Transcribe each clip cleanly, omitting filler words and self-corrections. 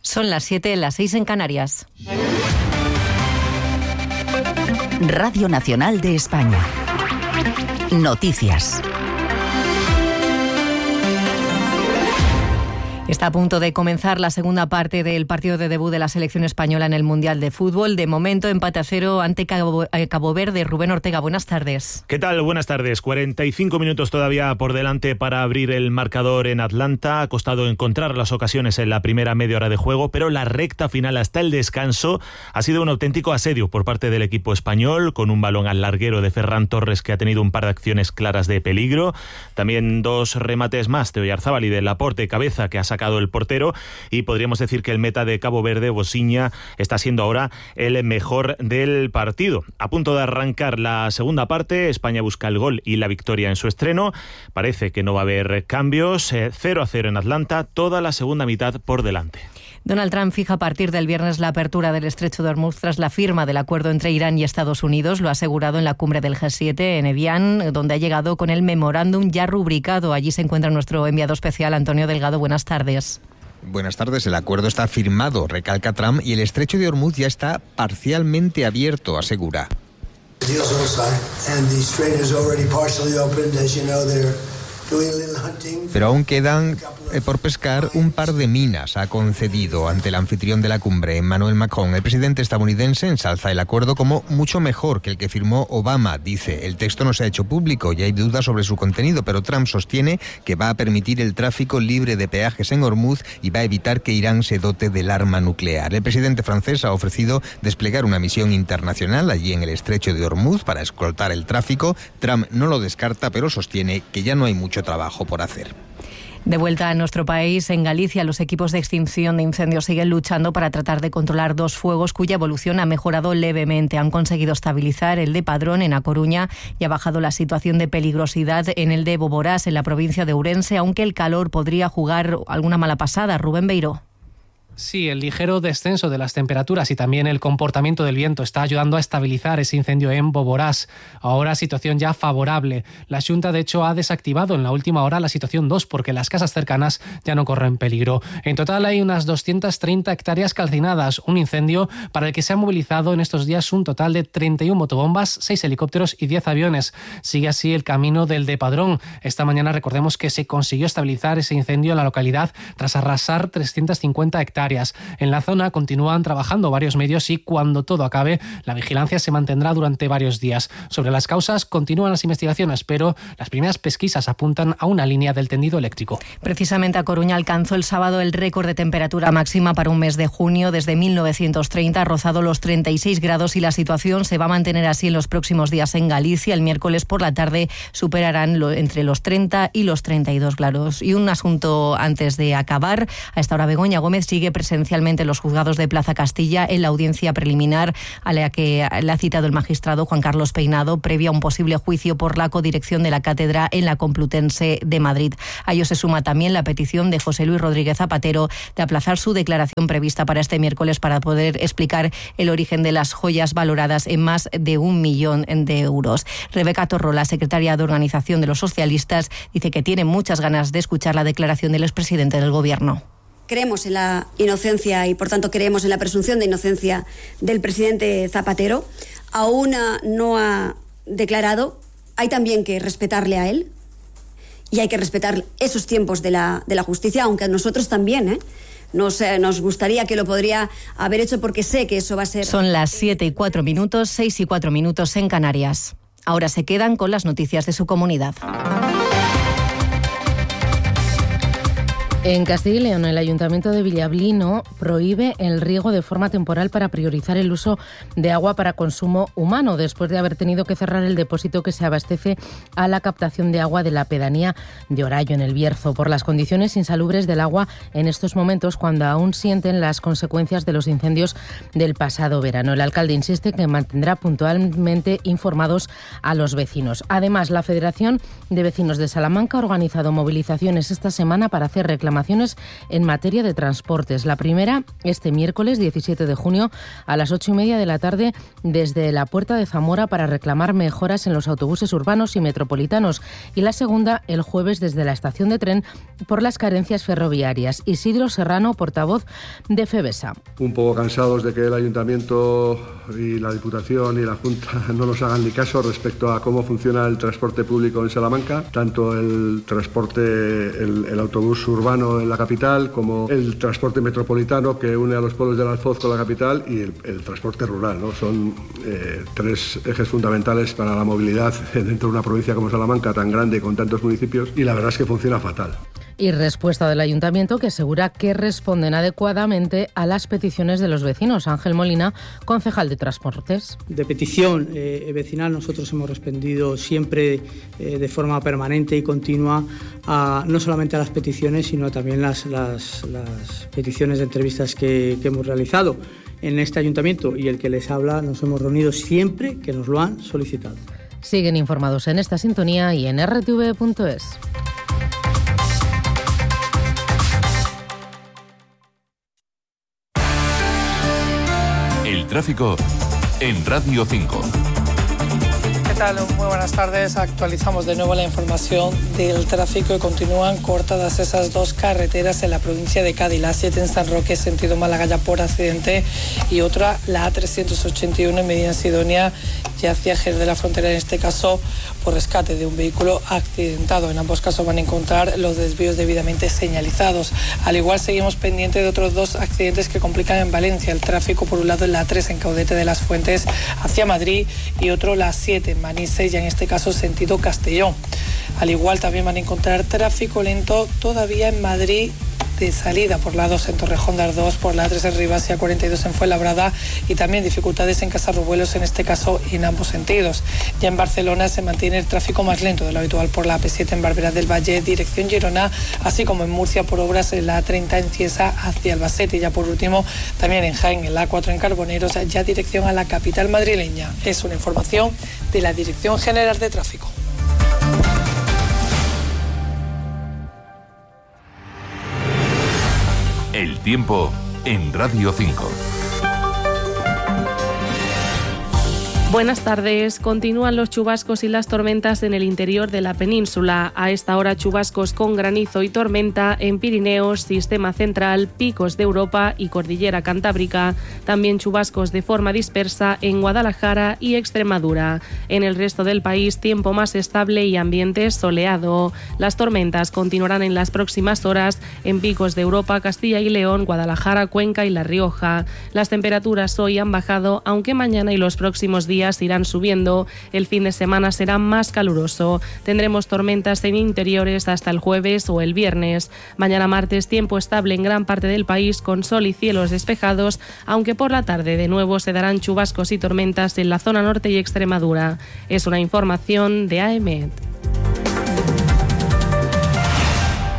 Son las 7, las 6 en Canarias. Radio Nacional de España. Noticias. Está a punto de comenzar la segunda parte del partido de debut de la selección española en el Mundial de Fútbol. De momento, empate a 0 ante Cabo Verde. Rubén Ortega, buenas tardes. ¿Qué tal? Buenas tardes. 45 minutos todavía por delante para abrir el marcador en Atlanta. Ha costado encontrar las ocasiones en la primera media hora de juego, pero la recta final hasta el descanso ha sido un auténtico asedio por parte del equipo español, con un balón al larguero de Ferran Torres, que ha tenido un par de acciones claras de peligro. También dos remates más de Oyarzábal y de Laporte, cabeza, que ha sacado el portero, y podríamos decir que el meta de Cabo Verde, Bosiña, está siendo ahora el mejor del partido. A punto de arrancar la segunda parte, España busca el gol y la victoria en su estreno. Parece que no va a haber cambios. 0-0 en Atlanta, toda la segunda mitad por delante. Donald Trump fija a partir del viernes la apertura del estrecho de Hormuz tras la firma del acuerdo entre Irán y Estados Unidos. Lo ha asegurado en la cumbre del G7 en Evian, donde ha llegado con el memorándum ya rubricado. Allí se encuentra nuestro enviado especial, Antonio Delgado. Buenas tardes. Buenas tardes. El acuerdo está firmado, recalca Trump, y el estrecho de Hormuz ya está parcialmente abierto, asegura. Pero aún quedan por pescar un par de minas, ha concedido ante el anfitrión de la cumbre, Emmanuel Macron. El presidente estadounidense ensalza el acuerdo como mucho mejor que el que firmó Obama. Dice, el texto no se ha hecho público y hay dudas sobre su contenido, pero Trump sostiene que va a permitir el tráfico libre de peajes en Hormuz y va a evitar que Irán se dote del arma nuclear. El presidente francés ha ofrecido desplegar una misión internacional allí en el estrecho de Hormuz para escoltar el tráfico. Trump no lo descarta, pero sostiene que ya no hay mucho trabajo por hacer. De vuelta a nuestro país, en Galicia, los equipos de extinción de incendios siguen luchando para tratar de controlar dos fuegos cuya evolución ha mejorado levemente. Han conseguido estabilizar el de Padrón en A Coruña y ha bajado la situación de peligrosidad en el de Boborás, en la provincia de Ourense, aunque el calor podría jugar alguna mala pasada. Rubén Beiró. Sí, el ligero descenso de las temperaturas y también el comportamiento del viento está ayudando a estabilizar ese incendio en Boborás. Ahora situación ya favorable. La Xunta, de hecho, ha desactivado en la última hora la situación 2 porque las casas cercanas ya no corren peligro. En total hay unas 230 hectáreas calcinadas, un incendio para el que se ha movilizado en estos días un total de 31 motobombas, 6 helicópteros y 10 aviones. Sigue así el camino del de Padrón. Esta mañana recordemos que se consiguió estabilizar ese incendio en la localidad tras arrasar 350 hectáreas. En la zona continúan trabajando varios medios y cuando todo acabe, la vigilancia se mantendrá durante varios días. Sobre las causas continúan las investigaciones, pero las primeras pesquisas apuntan a una línea del tendido eléctrico. Precisamente A Coruña alcanzó el sábado el récord de temperatura máxima para un mes de junio desde 1930, ha rozado los 36 grados y la situación se va a mantener así en los próximos días en Galicia. El miércoles por la tarde superarán entre los 30 y los 32 grados. Y un asunto antes de acabar. A esta hora Begoña Gómez sigue presencialmente en los juzgados de Plaza Castilla en la audiencia preliminar a la que le ha citado el magistrado Juan Carlos Peinado, previa a un posible juicio por la codirección de la cátedra en la Complutense de Madrid. A ello se suma también la petición de José Luis Rodríguez Zapatero de aplazar su declaración prevista para este miércoles para poder explicar el origen de las joyas valoradas en más de 1 millón de euros. Rebeca Torro, la secretaria de Organización de los Socialistas, dice que tiene muchas ganas de escuchar la declaración del expresidente del Gobierno. Creemos en la inocencia y, por tanto, creemos en la presunción de inocencia del presidente Zapatero. Aún no ha declarado. Hay también que respetarle a él y hay que respetar esos tiempos de la justicia, aunque a nosotros también, nos gustaría que lo podría haber hecho porque sé que eso va a ser... Son las 7:04, 6:04 en Canarias. Ahora se quedan con las noticias de su comunidad. En Castilla y León, el Ayuntamiento de Villablino prohíbe el riego de forma temporal para priorizar el uso de agua para consumo humano, después de haber tenido que cerrar el depósito que se abastece a la captación de agua de la pedanía de Orayo, en el Bierzo, por las condiciones insalubres del agua en estos momentos, cuando aún sienten las consecuencias de los incendios del pasado verano. El alcalde insiste que mantendrá puntualmente informados a los vecinos. Además, la Federación de Vecinos de Salamanca ha organizado movilizaciones esta semana para hacer reclamaciones reclamaciones en materia de transportes. La primera, este miércoles 17 de junio a las 8:30 de la tarde desde la Puerta de Zamora para reclamar mejoras en los autobuses urbanos y metropolitanos. Y la segunda, el jueves desde la estación de tren por las carencias ferroviarias. Isidro Serrano, portavoz de FEBESA. Un poco cansados de que el Ayuntamiento y la Diputación y la Junta no nos hagan ni caso respecto a cómo funciona el transporte público en Salamanca, tanto el transporte, el autobús urbano en la capital, como el transporte metropolitano que une a los pueblos del Alfoz con la capital y el transporte rural, ¿no? Son tres ejes fundamentales para la movilidad dentro de una provincia como Salamanca, tan grande y con tantos municipios, y la verdad es que funciona fatal. Y respuesta del Ayuntamiento que asegura que responden adecuadamente a las peticiones de los vecinos. Ángel Molina, concejal de Transportes. De petición vecinal nosotros hemos respondido siempre de forma permanente y continua no solamente a las peticiones, sino también las peticiones de entrevistas que hemos realizado. En este Ayuntamiento y el que les habla nos hemos reunido siempre que nos lo han solicitado. Siguen informados en esta sintonía y en rtv.es. El tráfico en Radio 5. ¿Qué tal? Muy buenas tardes. Actualizamos de nuevo la información del tráfico y continúan cortadas esas dos carreteras en la provincia de Cádiz. La 7 en San Roque, sentido Málaga, ya por accidente, y otra, la A381 en Medina Sidonia, ya hacia Jerez de la Frontera, en este caso por rescate de un vehículo accidentado. En ambos casos van a encontrar los desvíos debidamente señalizados. Al igual seguimos pendientes de otros dos accidentes que complican en Valencia el tráfico. Por un lado en la 3 en Caudete de las Fuentes hacia Madrid y otro la 7 en Manises, ya en este caso sentido Castellón. Al igual también van a encontrar tráfico lento todavía en Madrid de salida por la 2 en Torrejón de Ardoz, por la 3 en Rivas y A42 en Fuenlabrada, y también dificultades en Casarrubuelos, en este caso en ambos sentidos. Ya en Barcelona se mantiene el tráfico más lento de lo habitual por la AP7 en Barberá del Valle, dirección Girona, así como en Murcia por obras en la A30 en Cieza hacia Albacete, y ya por último también en Jaén, en la A4 en Carboneros, ya dirección a la capital madrileña. Es una información de la Dirección General de Tráfico. El tiempo en Radio 5. Buenas tardes. Continúan los chubascos y las tormentas en el interior de la península. A esta hora chubascos con granizo y tormenta en Pirineos, Sistema Central, Picos de Europa y Cordillera Cantábrica. También chubascos de forma dispersa en Guadalajara y Extremadura. En el resto del país, tiempo más estable y ambiente soleado. Las tormentas continuarán en las próximas horas en Picos de Europa, Castilla y León, Guadalajara, Cuenca y La Rioja. Las temperaturas hoy han bajado, aunque mañana y los próximos días irán subiendo. El fin de semana será más caluroso. Tendremos tormentas en interiores hasta el jueves o el viernes. Mañana martes, tiempo estable en gran parte del país con sol y cielos despejados, aunque por la tarde de nuevo se darán chubascos y tormentas en la zona norte y Extremadura. Es una información de AEMET.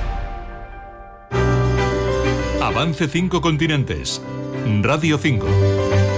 Avance 5 continentes. Radio 5.